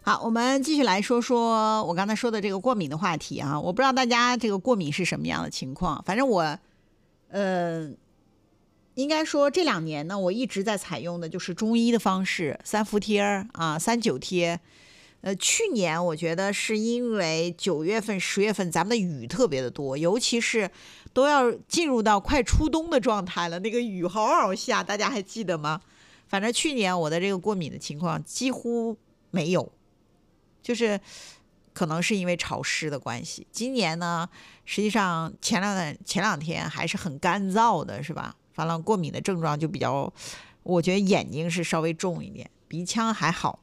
好，我们继续来说说我刚才说的这个过敏的话题啊。我不知道大家这个过敏是什么样的情况，反正我，应该说这2年呢，我一直在采用的就是中医的方式，3伏贴啊，3-9贴。去年我觉得是因为9月份、10月份咱们的雨特别的多，尤其是都要进入到快初冬的状态了，那个雨嗷嗷下，大家还记得吗？反正去年我的这个过敏的情况几乎没有。就是可能是因为潮湿的关系，今年呢，实际上前两天还是很干燥的，是吧？反正过敏的症状就比较，我觉得眼睛是稍微重一点，鼻腔还好。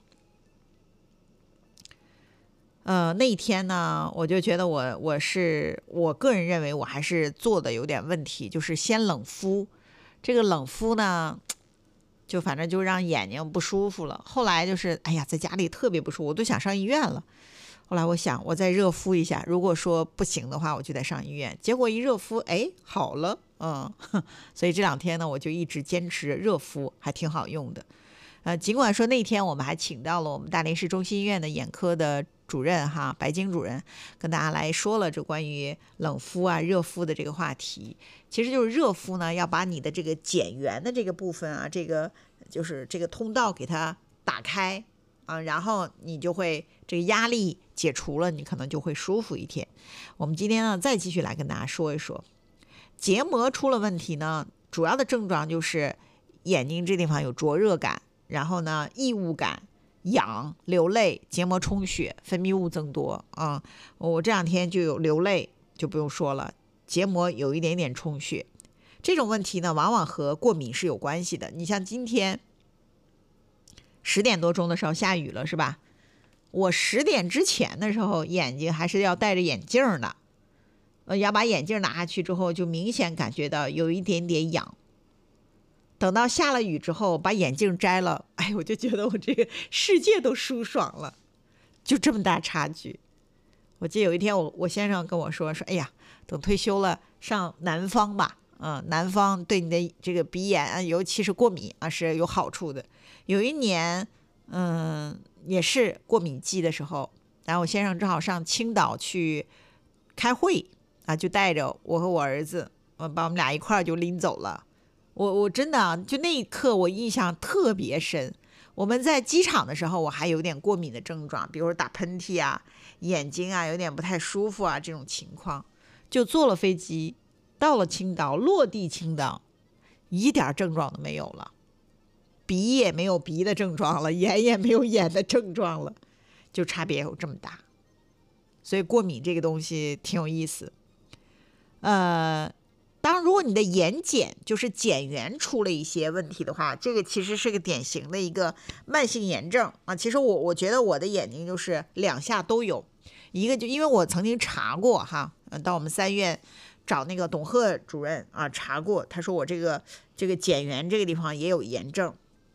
那一天呢，我就觉得我个人认为我还是做的有点问题，就是先冷敷，这个冷敷呢，就反正就让眼睛不舒服了。后来就是哎呀，在家里特别不舒服，我都想上医院了。后来我想我再热敷一下，如果说不行的话，我就得上医院。结果一热敷，哎，好了，所以这2天呢，我就一直坚持热敷，还挺好用的。尽管说那天我们还请到了我们大连市中心医院的眼科的主任哈，白晶主任跟大家来说了这关于冷敷啊、热敷的这个话题。其实就是热敷呢，要把你的这个睑缘的这个部分啊，这个就是这个通道给它打开啊，然后你就会这个压力解除了，你可能就会舒服一天。我们今天呢，再继续来跟大家说一说，结膜出了问题呢，主要的症状就是眼睛这地方有灼热感，然后呢异物感、痒、流泪、结膜充血、分泌物增多啊。我这2天就有流泪，就不用说了，结膜有一点点充血。这种问题呢，往往和过敏是有关系的。你像今天10点多钟的时候下雨了，是吧？我10点之前的时候，眼睛还是要戴着眼镜的，要把眼镜拿下去之后，就明显感觉到有一点点痒。等到下了雨之后，把眼镜摘了，哎，我就觉得我这个世界都舒爽了，就这么大差距。我记得有一天我先生跟我说，哎呀，等退休了上南方吧，南方对你的这个鼻炎啊，尤其是过敏啊是有好处的。有一年，也是过敏季的时候，然后我先生正好上青岛去开会啊，就带着我和我儿子，把我们俩一块儿就拎走了。我真的就那一刻我印象特别深。我们在机场的时候，我还有点过敏的症状，比如说打喷嚏啊、眼睛啊有点不太舒服啊这种情况。就坐了飞机，到了青岛，落地青岛，一点症状都没有了，鼻也没有鼻的症状了，眼也没有眼的症状了，就差别有这么大。所以过敏这个东西挺有意思。如果你的眼睑就是睑缘出了一些问题的话，这个其实是个典型的一个慢性炎症啊。其实我觉得我的眼睛就是2下都有，一个就因为我曾经查过哈，到我们3院找那个董鹤主任啊查过，他说我这个睑缘这个地方也有炎症。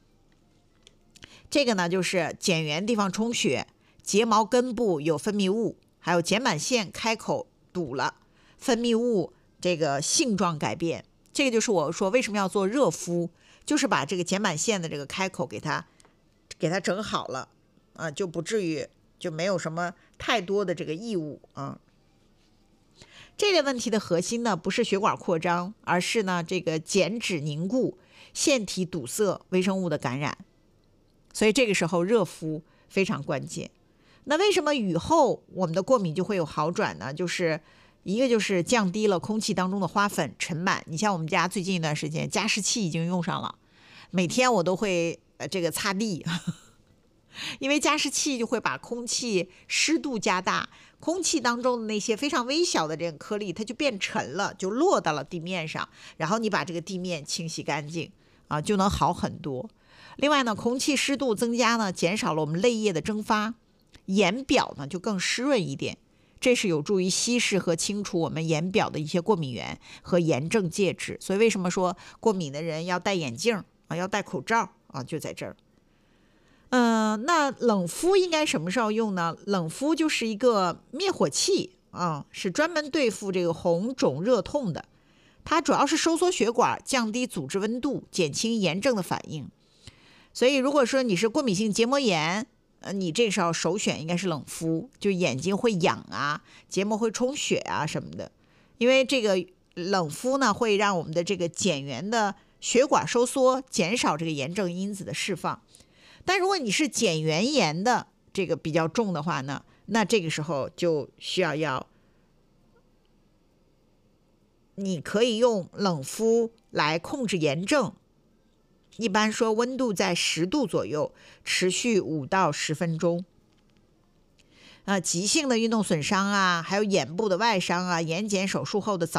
这个呢就是睑缘地方充血，睫毛根部有分泌物，还有睑板腺开口堵了，分泌物这个性状改变。这个就是我说为什么要做热敷，就是把这个睑板腺的这个开口给它整好了啊，就不至于就没有什么太多的这个异物啊。这类问题的核心呢，不是血管扩张，而是呢这个睑脂凝固、腺体堵塞、微生物的感染。所以这个时候热敷非常关键。那为什么雨后我们的过敏就会有好转呢？就是一个就是降低了空气当中的花粉尘螨。你像我们家最近一段时间加湿器已经用上了，每天我都会这个擦地因为加湿器就会把空气湿度加大，空气当中的那些非常微小的这个颗粒它就变沉了，就落到了地面上，然后你把这个地面清洗干净啊，就能好很多。另外呢，空气湿度增加呢，减少了我们泪液的蒸发，眼表呢就更湿润一点，这是有助于稀释和清除我们眼表的一些过敏源和炎症介质。所以为什么说过敏的人要戴眼镜啊，要戴口罩啊，就在这儿。那冷敷应该什么时候用呢？冷敷就是一个灭火器啊，是专门对付这个红肿热痛的。它主要是收缩血管，降低组织温度，减轻炎症的反应。所以如果说你是过敏性结膜炎， 你这时候首选应该是冷敷，就眼睛会痒啊，结膜会充血啊什么的。因为这个冷敷呢，会让我们的这个睑缘的血管收缩，减少这个炎症因子的释放。但如果你是睑缘炎的这个比较重的话呢，那这个时候就需要你可以用冷敷来控制炎症，一般说温度在10度左右，持续5到10分钟。急性的运动损伤啊，还有眼部的外伤啊，眼睑手术后的早